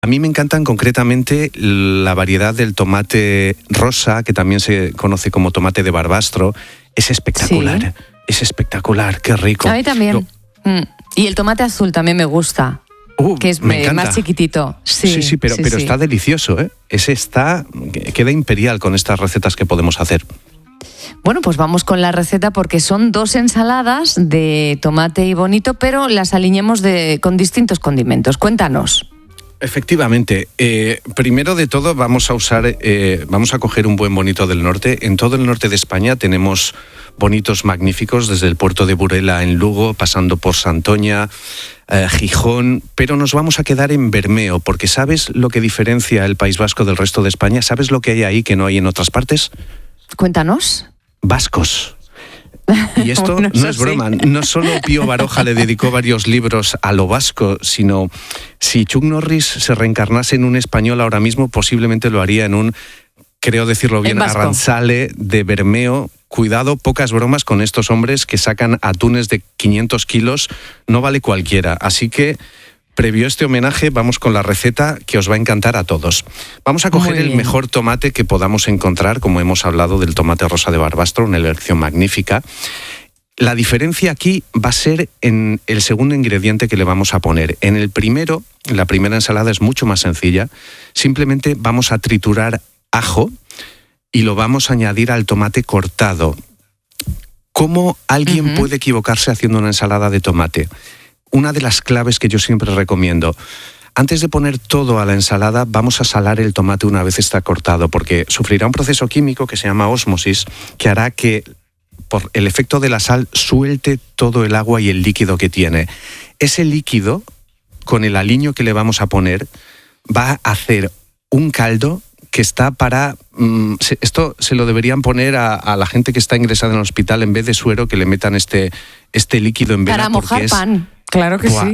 A mí me encantan concretamente la variedad del tomate rosa, que también se conoce como tomate de Barbastro. Es espectacular, Sí. Es espectacular, qué rico. A mí también. Y el tomate azul también me gusta, que es me encanta. más chiquitito. Sí, pero está delicioso, ¿eh? Queda imperial con estas recetas que podemos hacer. Bueno, pues vamos con la receta porque son 2 ensaladas de tomate y bonito, pero las aliñemos con distintos condimentos. Cuéntanos. Efectivamente. Primero de todo vamos a coger un buen bonito del norte. En todo el norte de España tenemos bonitos magníficos, desde el puerto de Burela en Lugo, pasando por Santoña, Gijón, pero nos vamos a quedar en Bermeo, porque ¿sabes lo que diferencia el País Vasco del resto de España? ¿Sabes lo que hay ahí que no hay en otras partes? Cuéntanos. Vascos. Y esto bueno, no es broma, no solo Pío Baroja le dedicó varios libros a lo vasco, sino si Chuck Norris se reencarnase en un español ahora mismo, posiblemente lo haría en un, creo decirlo bien, Arranzale de Bermeo. Cuidado, pocas bromas con estos hombres que sacan atunes de 500 kilos, no vale cualquiera. Así que, previo a este homenaje, vamos con la receta que os va a encantar a todos. Vamos a coger el mejor tomate que podamos encontrar, como hemos hablado del tomate rosa de Barbastro, una elección magnífica. La diferencia aquí va a ser en el segundo ingrediente que le vamos a poner. En el primero, la primera ensalada es mucho más sencilla. Simplemente vamos a triturar ajo y lo vamos a añadir al tomate cortado. ¿Cómo alguien puede equivocarse haciendo una ensalada de tomate? Una de las claves que yo siempre recomiendo: antes de poner todo a la ensalada, vamos a salar el tomate una vez está cortado, porque sufrirá un proceso químico que se llama ósmosis, que hará que, por el efecto de la sal, suelte todo el agua y el líquido que tiene. Ese líquido, con el aliño que le vamos a poner, va a hacer un caldo que está para... esto se lo deberían poner a la gente que está ingresada en el hospital, en vez de suero, que le metan este líquido en vena. Para mojar pan, claro que sí.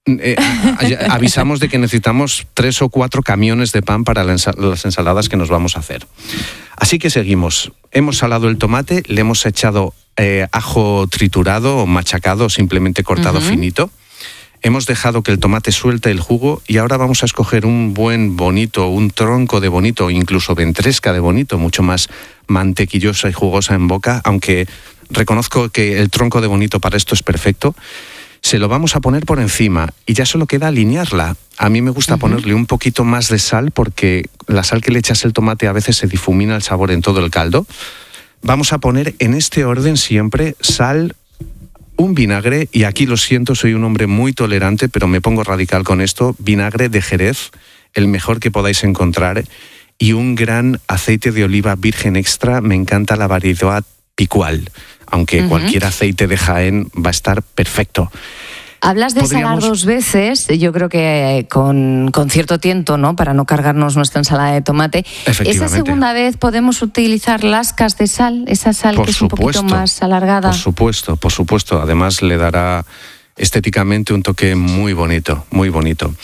Avisamos de que necesitamos 3 o 4 camiones de pan para las ensaladas que nos vamos a hacer. Así que seguimos. Hemos salado el tomate, le hemos echado ajo triturado o machacado, o simplemente cortado finito. Hemos dejado que el tomate suelte el jugo y ahora vamos a escoger un buen bonito, un tronco de bonito, incluso ventresca de bonito, mucho más mantequillosa y jugosa en boca, aunque reconozco que el tronco de bonito para esto es perfecto. Se lo vamos a poner por encima y ya solo queda alinearla. A mí me gusta ponerle un poquito más de sal, porque la sal que le echas al tomate a veces se difumina el sabor en todo el caldo. Vamos a poner en este orden siempre sal, un vinagre, y aquí lo siento, soy un hombre muy tolerante, pero me pongo radical con esto: vinagre de Jerez, el mejor que podáis encontrar, y un gran aceite de oliva virgen extra. Me encanta la variedad Picual, aunque cualquier aceite de Jaén va a estar perfecto. Hablas de salar 2 veces, yo creo que con cierto tiento, ¿no? Para no cargarnos nuestra ensalada de tomate. Esa segunda vez podemos utilizar lascas de sal, esa sal que es un poquito más alargada. Por supuesto. Además le dará estéticamente un toque muy bonito, muy bonito.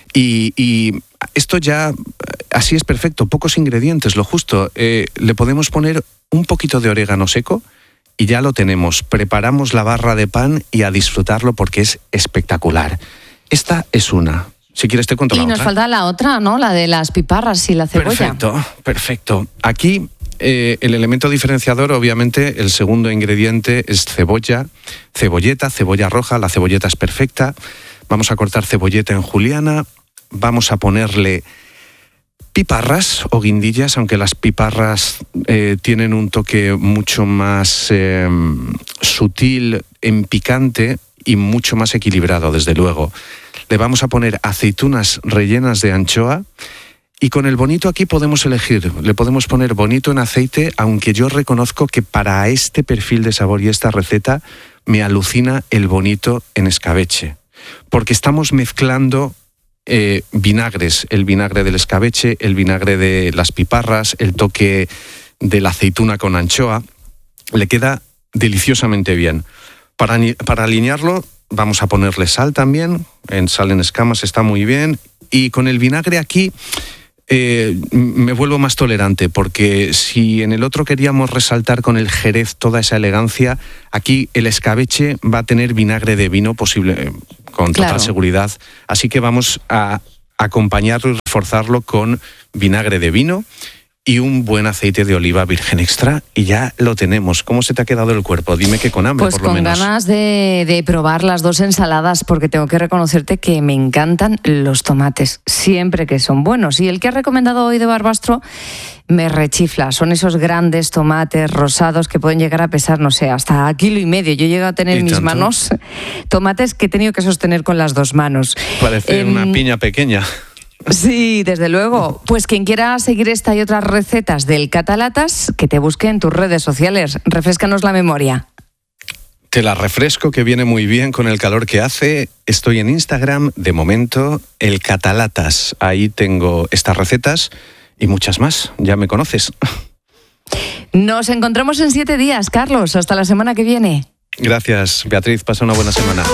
Y esto ya, así es perfecto, pocos ingredientes, lo justo. Le podemos poner un poquito de orégano seco y ya lo tenemos. Preparamos la barra de pan y a disfrutarlo, porque es espectacular. Esta es una. Si quieres te cuento la otra. Y nos falta la otra, ¿no? La de las piparras y la cebolla. Perfecto. Aquí el elemento diferenciador, obviamente, el segundo ingrediente es cebolleta, cebolla roja. La cebolleta es perfecta. Vamos a cortar cebolleta en juliana. Vamos a ponerle piparras o guindillas, aunque las piparras tienen un toque mucho más sutil en picante y mucho más equilibrado, desde luego. Le vamos a poner aceitunas rellenas de anchoa, y con el bonito aquí podemos elegir. Le podemos poner bonito en aceite, aunque yo reconozco que para este perfil de sabor y esta receta me alucina el bonito en escabeche, porque estamos mezclando vinagres, el vinagre del escabeche, el vinagre de las piparras, el toque de la aceituna con anchoa. Le queda deliciosamente bien. Para alinearlo vamos a ponerle sal también, sal en escamas está muy bien, y con el vinagre aquí me vuelvo más tolerante, porque si en el otro queríamos resaltar con el Jerez toda esa elegancia, aquí el escabeche va a tener vinagre de vino posible, con total seguridad. Así que vamos a acompañarlo y reforzarlo con vinagre de vino y un buen aceite de oliva virgen extra, y ya lo tenemos. ¿Cómo se te ha quedado el cuerpo? Dime que con hambre, pues por lo menos. Pues con ganas de probar las dos ensaladas, porque tengo que reconocerte que me encantan los tomates, siempre que son buenos. Y el que ha recomendado hoy de Barbastro me rechifla. Son esos grandes tomates rosados que pueden llegar a pesar, no sé, hasta 1,5 kilos. Yo llego a tener en mis manos tomates que he tenido que sostener con las dos manos. Parece una piña pequeña. Sí, desde luego. Pues quien quiera seguir esta y otras recetas del Catalatas, que te busque en tus redes sociales. Refréscanos la memoria. Te la refresco, que viene muy bien con el calor que hace. Estoy en Instagram, de momento, el Catalatas. Ahí tengo estas recetas y muchas más. Ya me conoces. Nos encontramos en 7 días, Carlos. Hasta la semana que viene. Gracias, Beatriz. Pasa una buena semana.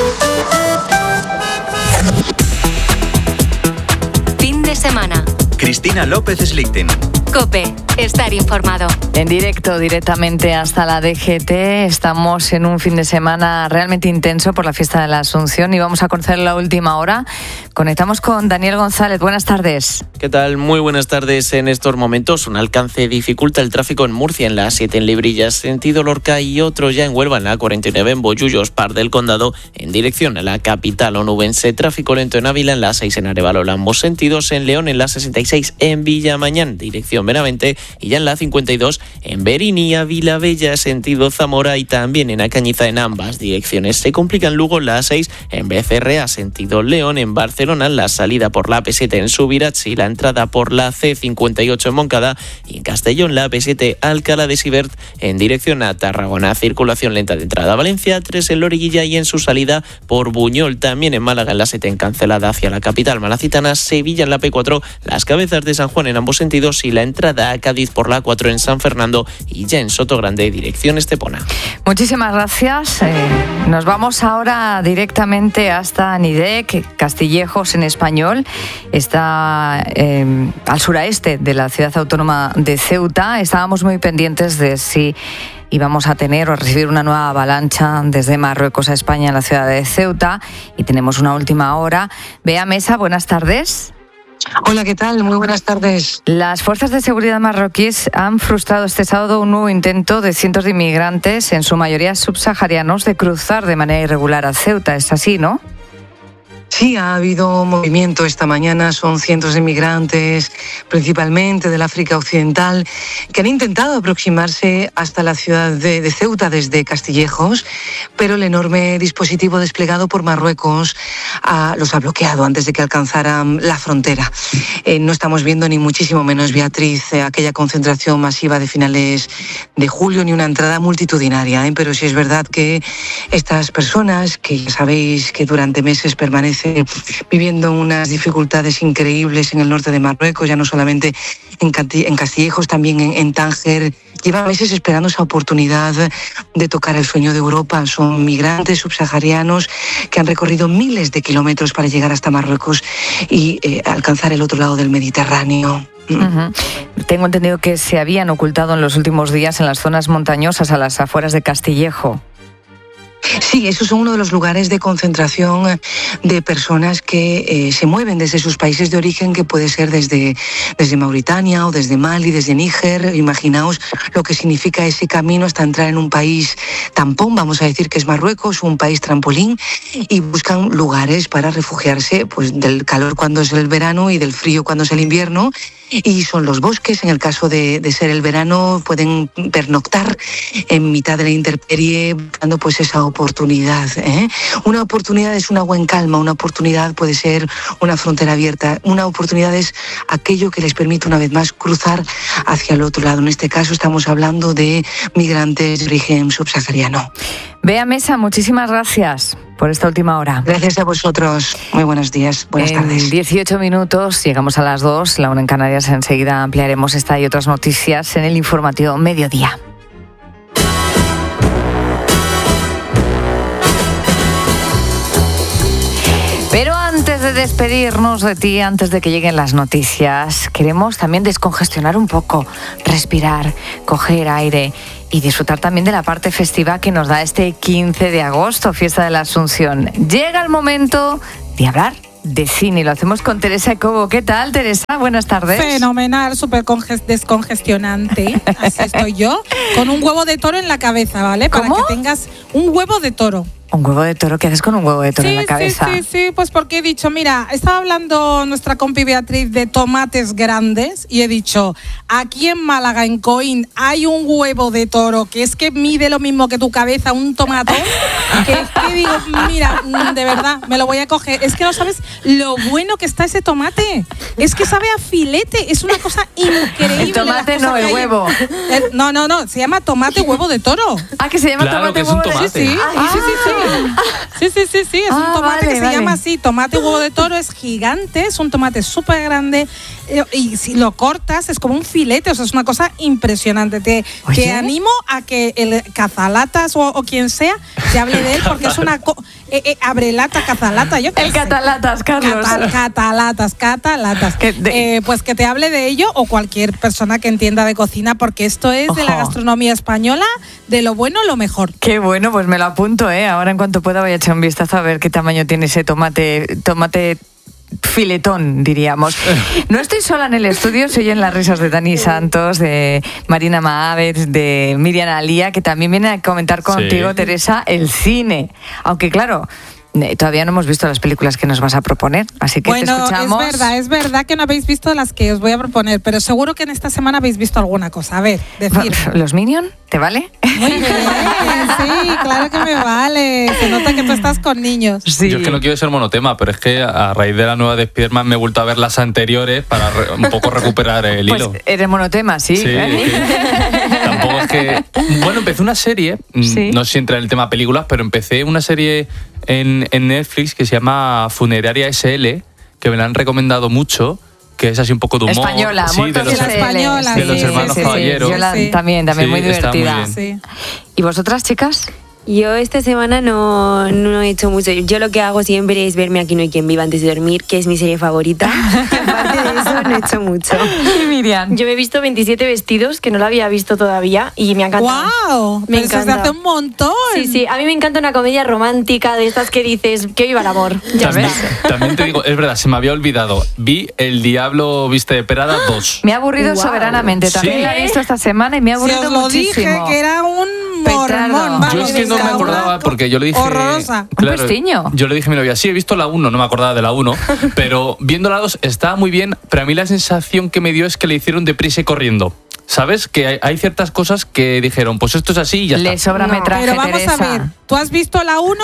Semana. Cristina López Slichting. COPE. Estar informado. En directo, directamente hasta la DGT. Estamos en un fin de semana realmente intenso por la fiesta de la Asunción y vamos a conocer la última hora. Conectamos con Daniel González. Buenas tardes. ¿Qué tal? Muy buenas tardes. En estos momentos un alcance dificulta el tráfico en Murcia, en la A7 en Librillas, sentido Lorca, y otro ya en Huelva, en la A49 en Bollullos, Par del Condado, en dirección a la capital onubense. Tráfico lento en Ávila, en la A6 en Arévalo, ambos sentidos. En León, en la A66 en Villamañán, dirección Benavente, y ya en la A52 en Berinía, Vilabella, sentido Zamora, y también en Acañiza, en ambas direcciones. Se complica en Lugo, la A6 en Becerrea, sentido León. En Barcelona, la salida por la AP7 en Subirats y la entrada por la C58 en Moncada, y en Castellón, la AP7 Alcalá de Sibert en dirección a Tarragona. Circulación lenta de entrada a Valencia, 3 en Loriguilla, y en su salida por Buñol. También en Málaga, en la 7 cancelada hacia la capital malacitana. Sevilla, en la P4, las Cabezas de San Juan en ambos sentidos, y la entrada a Cádiz por la 4 en San Fernando, y ya en Sotogrande, dirección Estepona. Muchísimas gracias. Nos vamos ahora directamente hasta Nidec, Castillejos en español. Está al suraeste de la ciudad autónoma de Ceuta. Estábamos muy pendientes de si íbamos a tener o recibir una nueva avalancha desde Marruecos a España en la ciudad de Ceuta, y tenemos una última hora. Bea Mesa, buenas tardes. Hola, ¿qué tal? Muy buenas tardes. Las fuerzas de seguridad marroquíes han frustrado este sábado un nuevo intento de cientos de inmigrantes, en su mayoría subsaharianos, de cruzar de manera irregular a Ceuta. ¿Es así, no? Sí, ha habido movimiento esta mañana. Son cientos de migrantes, principalmente del África Occidental, que han intentado aproximarse hasta la ciudad de Ceuta desde Castillejos, pero el enorme dispositivo desplegado por Marruecos los ha bloqueado antes de que alcanzaran la frontera. No estamos viendo, ni muchísimo menos, Beatriz, aquella concentración masiva de finales de julio, ni una entrada multitudinaria, pero sí es verdad que estas personas, que ya sabéis que durante meses permanecen viviendo unas dificultades increíbles en el norte de Marruecos, ya no solamente en Castillejos, también en Tánger, llevan meses esperando esa oportunidad de tocar el sueño de Europa. Son migrantes subsaharianos que han recorrido miles de kilómetros para llegar hasta Marruecos y alcanzar el otro lado del Mediterráneo. Uh-huh. Tengo entendido que se habían ocultado en los últimos días en las zonas montañosas a las afueras de Castillejo. Sí, esos son uno de los lugares de concentración de personas que se mueven desde sus países de origen, que puede ser desde Mauritania o desde Mali, desde Níger. Imaginaos lo que significa ese camino hasta entrar en un país tampón, vamos a decir que es Marruecos, un país trampolín, y buscan lugares para refugiarse, pues, del calor cuando es el verano y del frío cuando es el invierno. Y son los bosques. En el caso de ser el verano, pueden pernoctar en mitad de la intemperie buscando pues esa oportunidad. Una oportunidad es un agua en calma, una oportunidad puede ser una frontera abierta, una oportunidad es aquello que les permite una vez más cruzar hacia el otro lado. En este caso estamos hablando de migrantes de origen subsahariano. Bea Mesa, muchísimas gracias por esta última hora. Gracias a vosotros. Muy buenos días. Buenas tardes. En 18 minutos llegamos a las 2, la 1 en Canarias. Enseguida ampliaremos esta y otras noticias en el informativo Mediodía. Pero antes de despedirnos de ti, antes de que lleguen las noticias, queremos también descongestionar un poco, respirar, coger aire y disfrutar también de la parte festiva que nos da este 15 de agosto, fiesta de la Asunción. Llega el momento de hablar de cine. Lo hacemos con Teresa Cobo. ¿Qué tal, Teresa? Buenas tardes. Fenomenal, súper descongestionante. Así estoy yo, con un huevo de toro en la cabeza, ¿vale? ¿Cómo? Para que tengas un huevo de toro. ¿Un huevo de toro? ¿Qué haces con un huevo de toro en la cabeza? Sí, pues porque he dicho, mira, estaba hablando nuestra compi Beatriz de tomates grandes y he dicho, aquí en Málaga, en Coín, hay un huevo de toro que es que mide lo mismo que tu cabeza, un tomatón, que es que digo, mira, de verdad, me lo voy a coger. Es que no sabes lo bueno que está ese tomate. Es que sabe a filete, es una cosa increíble. El tomate no, el huevo. No, se llama tomate huevo de toro. Ah, que se llama tomate huevo de toro. Sí, es un tomate que se llama así, tomate huevo de toro, es gigante, es un tomate súper grande y si lo cortas es como un filete, o sea, es una cosa impresionante. Te animo a que el Cazalatas o quien sea te hable de él porque es una abrelata, cazalata, yo qué sé. El catalatas, Carlos. Catalatas. Pues que te hable de ello o cualquier persona que entienda de cocina porque esto es de la gastronomía española, de lo bueno, lo mejor. Qué bueno, pues me lo apunto, Ahora en cuanto pueda voy a echar un vistazo a ver qué tamaño tiene ese tomate filetón, diríamos. No estoy sola en el estudio, se oyen las risas de Dani Santos, de Marina Maávez, de Miriam Alía, que también viene a comentar contigo, Teresa, el cine. Aunque claro, todavía no hemos visto las películas que nos vas a proponer, así que te escuchamos. Bueno, es verdad que no habéis visto las que os voy a proponer, pero seguro que en esta semana habéis visto alguna cosa. A ver, decir. ¿Los Minions? ¿Te vale? Muy bien, sí, claro que me vale. Se nota que tú estás con niños. Sí. Yo es que no quiero ser monotema, pero es que a raíz de la nueva de Spiderman me he vuelto a ver las anteriores para un poco recuperar el hilo. Pues eres monotema, sí. Tampoco es que... Bueno, empecé una serie, no sé si entra en el tema películas, pero empecé una serie en Netflix que se llama Funeraria SL, que me la han recomendado mucho, que es así un poco de humor. Española, de los hermanos Caballeros. Yo también muy divertida. Muy ¿Y vosotras, chicas? Yo esta semana no he hecho mucho. Yo lo que hago siempre es verme Aquí no hay quien viva antes de dormir, que es mi serie favorita. Aparte de eso no he hecho mucho. ¿Y Miriam? Yo me he visto 27 vestidos, que no lo había visto todavía, y me ha encantado. ¡Guau! Me encanta. Eso se hace un montón. Sí, a mí me encanta una comedia romántica de estas que dices, que viva el amor. También te digo, es verdad, se me había olvidado. Vi El Diablo Viste de Prada 2. Me ha aburrido soberanamente. También la he visto esta semana y me ha aburrido muchísimo. Dije que era un mormón. Yo es que no me acordaba porque yo le dije... Horrorosa. Claro, un pestiño. Yo le dije a mi novia, sí, he visto la 1, no me acordaba de la 1, pero viendo la 2 estaba muy bien, pero a mí la sensación que me dio es que le hicieron deprisa y corriendo. ¿Sabes? Que hay ciertas cosas que dijeron, pues esto es así y ya está. Le sobra metraje, pero vamos Teresa. a ver, ¿tú has visto la 1?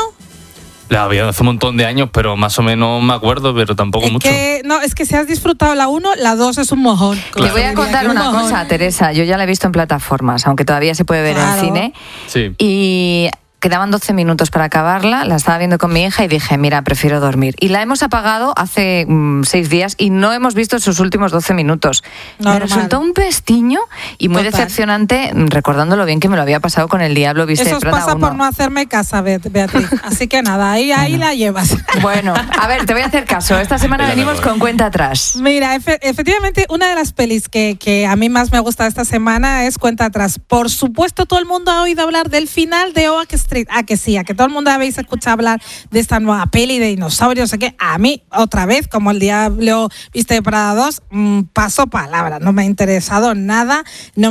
La había hace un montón de años, pero más o menos me acuerdo, pero tampoco mucho. Es que si has disfrutado la 1, la 2 es un mojón. Te voy a contar una cosa, Teresa. Yo ya la he visto en plataformas, aunque todavía se puede ver en cine. Sí. Y quedaban 12 minutos para acabarla, la estaba viendo con mi hija y dije, mira, prefiero dormir. Y la hemos apagado hace 6 días y no hemos visto sus últimos 12 minutos. Normal. Me resultó un pestiño y muy decepcionante, recordando lo bien que me lo había pasado con El Diablo Viste de Prada 1. Eso pasa por no hacerme casa, Beatriz. Así que nada, ahí la llevas. Bueno, a ver, te voy a hacer caso. Esta semana venimos con Cuenta Atrás. Mira, efectivamente, una de las pelis que a mí más me gusta esta semana es Cuenta Atrás. Por supuesto, todo el mundo ha oído hablar del final de Oak Street. A que sí, a que todo el mundo habéis escuchado hablar de esta nueva peli de dinosaurios. O que a mí, otra vez, como El Diablo Viste de Prada 2, paso palabra. No me ha interesado nada,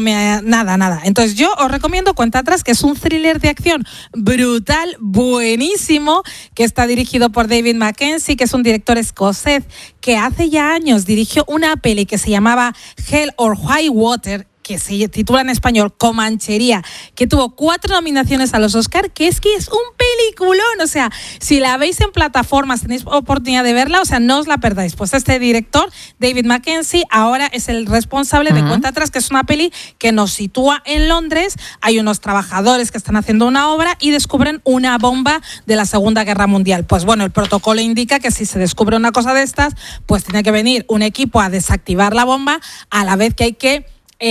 nada. Entonces yo os recomiendo Cuenta Atrás, que es un thriller de acción brutal, buenísimo, que está dirigido por David Mackenzie, que es un director escocés que hace ya años dirigió una peli que se llamaba Hell or High Water, que se titula en español Comanchería, que tuvo 4 nominaciones a los Oscar, que es un peliculón. O sea, si la veis en plataformas, tenéis oportunidad de verla, o sea, no os la perdáis. Pues este director, David Mackenzie, ahora es el responsable de Cuenta Atrás, que es una peli que nos sitúa en Londres. Hay unos trabajadores que están haciendo una obra y descubren una bomba de la Segunda Guerra Mundial. Pues bueno, el protocolo indica que si se descubre una cosa de estas, pues tiene que venir un equipo a desactivar la bomba, a la vez que hay que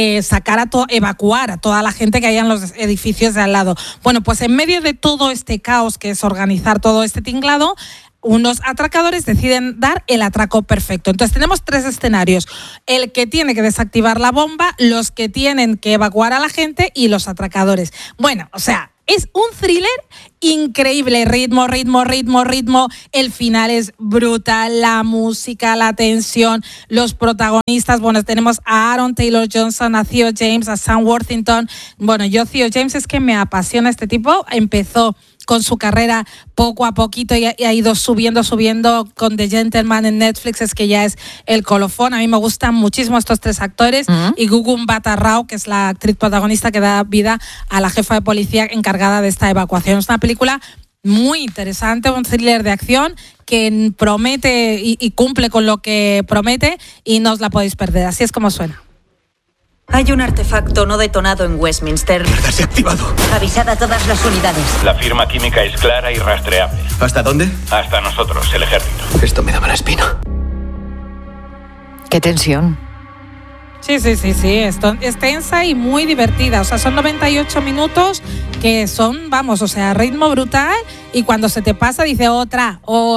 evacuar a toda la gente que hay en los edificios de al lado. Bueno, pues en medio de todo este caos que es organizar todo este tinglado, unos atracadores deciden dar el atraco perfecto. Entonces tenemos 3 escenarios: el que tiene que desactivar la bomba, los que tienen que evacuar a la gente y los atracadores. Bueno, o sea, es un thriller increíble, ritmo. El final es brutal, la música, la tensión, los protagonistas. Bueno, tenemos a Aaron Taylor Johnson, a Theo James, a Sam Worthington. Bueno, yo Theo James es que me apasiona este tipo. Empezó con su carrera poco a poquito y ha ido subiendo con The Gentleman en Netflix, es que ya es el colofón. A mí me gustan muchísimo estos tres actores y Gugun Bhatta Rao, que es la actriz protagonista que da vida a la jefa de policía encargada de esta evacuación. Es una película muy interesante, un thriller de acción que promete y cumple con lo que promete y no os la podéis perder. Así es como suena. Hay un artefacto no detonado en Westminster. Mierda, activado. Avisad a todas las unidades. La firma química es clara y rastreable. ¿Hasta dónde? Hasta nosotros, el ejército. Esto me da mala espina. Qué tensión. Sí. Esto es tensa y muy divertida. O sea, son 98 minutos que son, vamos, o sea, ritmo brutal. Y cuando se te pasa, dice otra.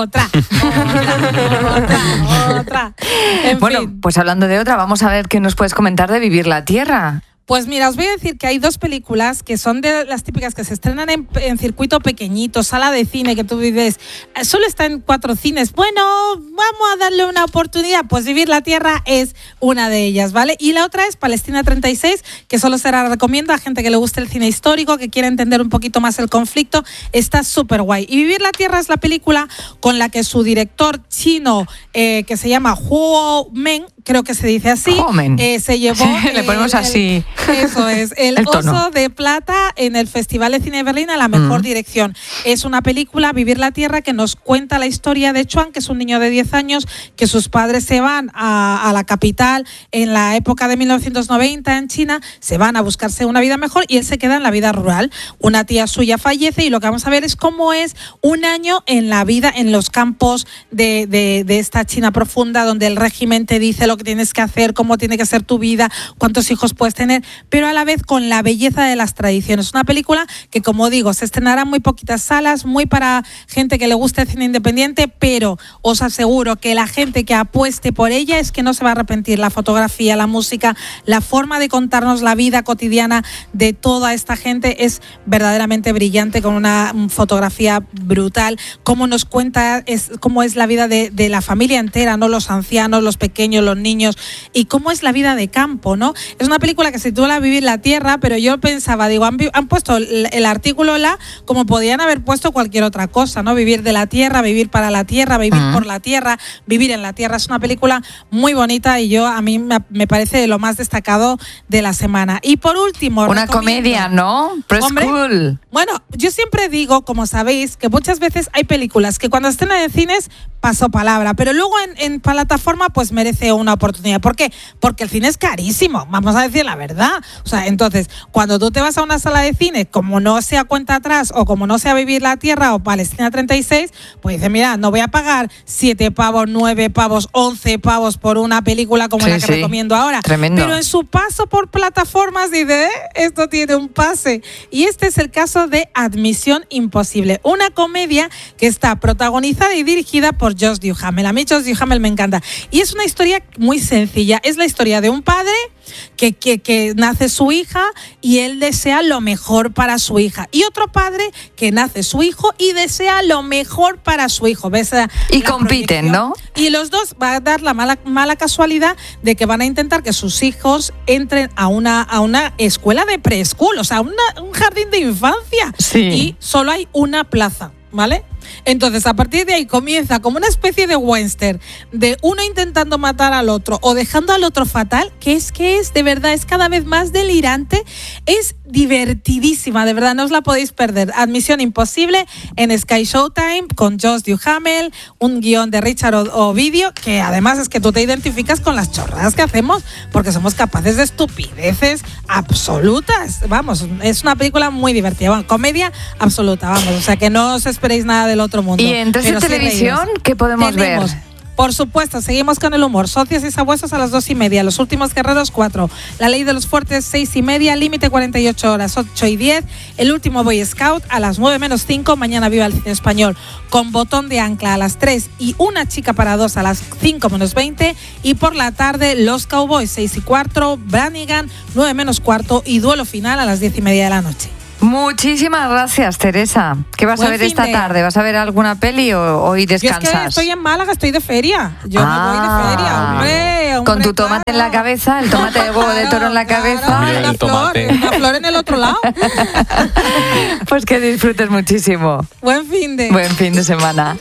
Bueno, pues hablando de otra, vamos a ver qué nos puedes comentar de Vivir la Tierra. Pues mira, os voy a decir que hay dos películas que son de las típicas que se estrenan en circuito pequeñito, sala de cine, que tú dices, solo está en 4 cines. Bueno, vamos a darle una oportunidad. Pues Vivir la Tierra es una de ellas, ¿vale? Y la otra es Palestina 36, que solo se la recomiendo a gente que le guste el cine histórico, que quiera entender un poquito más el conflicto. Está súper guay. Y Vivir la Tierra es la película con la que su director chino, que se llama Huo Men, creo que se dice así, se llevó... Le ponemos así. Eso es, el Oso de Plata en el Festival de Cine de Berlín a la mejor dirección. Es una película, Vivir la Tierra, que nos cuenta la historia de Chuan, que es un niño de 10 años, que sus padres se van a la capital en la época de 1990 en China, se van a buscarse una vida mejor y él se queda en la vida rural. Una tía suya fallece y lo que vamos a ver es cómo es un año en la vida en los campos de esta China profunda, donde el régimen te dice lo que tienes que hacer, cómo tiene que ser tu vida, cuántos hijos puedes tener, pero a la vez con la belleza de las tradiciones. Una película que, como digo, se estrenará en muy poquitas salas, muy para gente que le guste el cine independiente, pero os aseguro que la gente que apueste por ella es que no se va a arrepentir. La fotografía, la música, la forma de contarnos la vida cotidiana de toda esta gente es verdaderamente brillante, con una fotografía brutal, cómo nos cuenta cómo es la vida de la familia entera, no los ancianos, los pequeños, los niños, y cómo es la vida de campo, ¿no? Es una película que se titula Vivir la Tierra, pero yo pensaba, digo, han puesto el artículo como podían haber puesto cualquier otra cosa, ¿no? Vivir de la tierra, vivir para la tierra, vivir por la tierra, vivir en la tierra. Es una película muy bonita y a mí me parece lo más destacado de la semana. Y por último, una comedia, ¿no? Preschool. Bueno, yo siempre digo, como sabéis, que muchas veces hay películas que cuando estén en cines paso palabra, pero luego en plataforma pues merece una oportunidad. ¿Por qué? Porque el cine es carísimo, vamos a decir la verdad. O sea, entonces, cuando tú te vas a una sala de cine, como no sea Cuenta Atrás o como no sea Vivir la Tierra o Palestina 36, pues dices, mira, no voy a pagar 7 pavos, 9 pavos, 11 pavos por una película como la que recomiendo ahora. Tremendo. Pero en su paso por plataformas dice, esto tiene un pase. Y este es el caso de Admisión Imposible, una comedia que está protagonizada y dirigida por Josh Duhamel. A mí Josh Duhamel me encanta. Y es una historia muy sencilla. Es la historia de un padre que nace su hija y él desea lo mejor para su hija. Y otro padre que nace su hijo y desea lo mejor para su hijo. ¿Ves? Y compiten, ¿no? Y los dos va a dar la mala casualidad de que van a intentar que sus hijos entren a una escuela de preschool, o sea, un jardín de infancia. Sí. Y solo hay una plaza, ¿vale? Entonces, a partir de ahí comienza como una especie de western de uno intentando matar al otro o dejando al otro fatal, que es de verdad, es cada vez más delirante, es divertidísima, de verdad, no os la podéis perder. Admisión Imposible en Sky Showtime con Josh Duhamel, un guión de Richard Ovidio, que además es que tú te identificas con las chorradas que hacemos porque somos capaces de estupideces absolutas. Vamos, es una película muy divertida, bueno, comedia absoluta, vamos, o sea que no os esperéis nada del otro mundo. ¿Y en 13 Televisión qué podemos ver? Por supuesto, seguimos con el humor. Socios y sabuesos a las 2:30. Los últimos guerreros 4. La ley de los fuertes 6:30. Límite 48 horas 8:10. El último Boy Scout a las 9:05. Mañana Viva el Cine Español con Botón de Ancla a las 3 y Una chica para dos a las 5:20. Y por la tarde Los Cowboys 6:15. Brannigan 9:15 y Duelo Final a las 10:30 de la noche. Muchísimas gracias, Teresa. ¿Qué vas a ver esta tarde? ¿Vas a ver alguna peli o hoy descansas? Yo es que estoy en Málaga, estoy de feria. Yo me voy de feria, hombre. Con tu tomate en la cabeza, el tomate de huevo de toro en la cabeza. Una flor en el otro lado. Pues que disfrutes muchísimo. Buen fin de semana.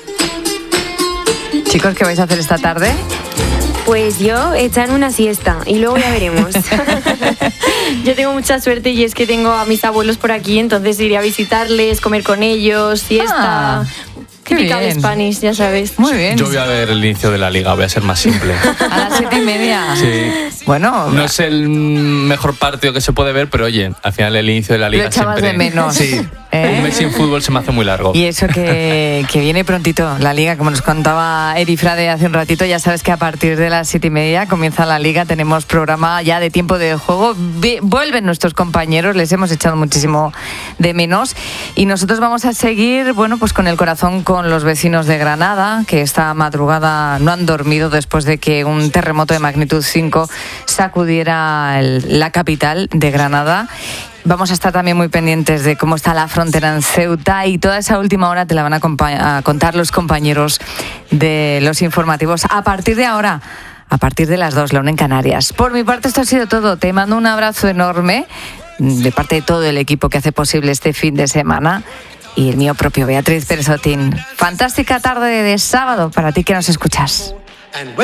Chicos, ¿qué vais a hacer esta tarde? Pues yo echan una siesta y luego ya veremos. Yo tengo mucha suerte y es que tengo a mis abuelos por aquí, entonces iré a visitarles, comer con ellos, siesta. Típica de Spanish, ya sabes. Muy bien. Yo voy a ver el inicio de la Liga, voy a ser más simple. A las 7:30. Sí. Bueno. No es el mejor partido que se puede ver, pero oye, al final el inicio de la Liga lo echabas siempre... de menos. Sí. Un mes sin fútbol se me hace muy largo. Y eso que viene prontito la Liga, como nos contaba Eri Frade hace un ratito, ya sabes que a partir de las 7:30 comienza la Liga, tenemos programa ya de tiempo de juego, vuelven nuestros compañeros, les hemos echado muchísimo de menos y nosotros vamos a seguir, bueno, pues con el corazón con los vecinos de Granada, que esta madrugada no han dormido después de que un terremoto de magnitud 5 sacudiera la capital de Granada. Vamos a estar también muy pendientes de cómo está la frontera en Ceuta y toda esa última hora te la van a contar los compañeros de los informativos a partir de ahora, a partir de las 2, la 1 en Canarias. Por mi parte esto ha sido todo. Te mando un abrazo enorme de parte de todo el equipo que hace posible este fin de semana y el mío propio, Beatriz Pérez Otín. Fantástica tarde de sábado para ti que nos escuchas.